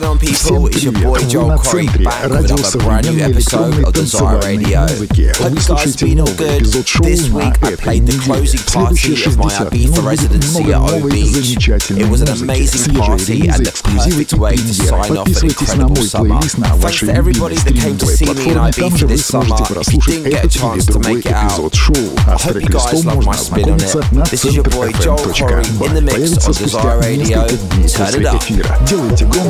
on people, it's your boy Joel Corey back with another brand new episode of Desire Radio. Hope you guys been all good. This week I played the closing party of my Ibiza residency at O Beach. It was an amazing party and the perfect way to sign off an incredible summer. Thanks to everybody that came to see me in Ibiza this summer. If you didn't get a chance to make it out, I hope you guys love my spin on it. This is your boy Joel Corey in the mix on Desire Radio. Turn it up.